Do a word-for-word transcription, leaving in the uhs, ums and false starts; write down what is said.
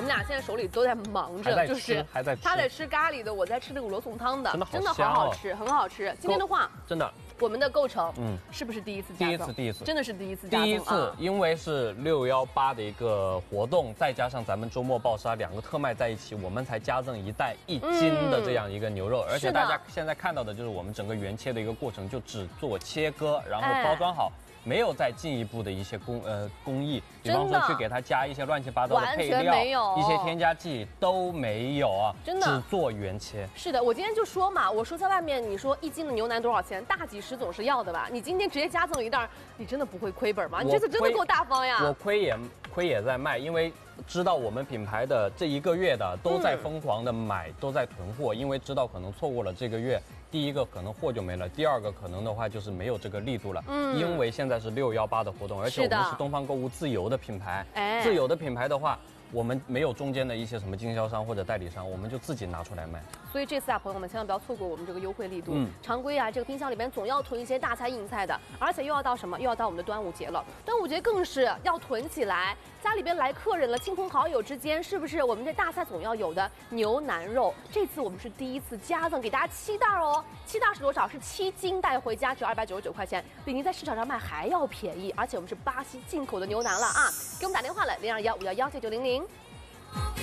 们俩现在手里都在忙着，就是还在吃， 他在吃咖喱的，我在吃那个罗宋汤的， 真的真的好好吃，很好吃。今天的话， 真的。 我们的构成，嗯，是不是第一次加赠？ 第一次，第一次， 真的是第一次加赠。 第一次，因为是六幺八的一个活动，再加上咱们周末爆杀两个特卖在一起，我们才加赠一袋一斤的这样一个牛肉。而且大家现在看到的就是我们整个原切的一个过程，就只做切割，然后包装好。 没有再进一步的一些工呃工艺，比方说去给它加一些乱七八糟的配料，一些添加剂都没有啊， 真的只做原切。 是的，我今天就说嘛，我说在外面你说一斤的牛腩多少钱？大几十总是要的吧？你今天直接加赠一袋，你真的不会亏本吗？你这次真的够大方呀！ 我亏也亏也在卖，因为知道我们品牌的这一个月的都在疯狂的买，嗯、都在囤货，因为知道可能错过了这个月。 第一个可能货就没了，第二个可能的话就是没有这个力度了。嗯，因为现在是六幺八的活动，而且我们是东方购物自有的品牌。哎，自有的品牌的话，我们没有中间的一些什么经销商或者代理商，我们就自己拿出来卖。 所以这次啊，朋友们千万不要错过我们这个优惠力度。嗯，常规啊，这个冰箱里边总要囤一些大菜硬菜的，而且又要到什么？又要到我们的端午节了。端午节更是要囤起来。 家里边来客人了，亲朋好友之间是不是我们这大菜总要有的牛腩肉？这次我们是第一次加赠给大家七袋哦，七袋是多少？是七斤带回家，只要二百九十九块钱，比您在市场上卖还要便宜。而且我们是巴西进口的牛腩了啊！给我们打电话来零二幺五幺幺九九零零。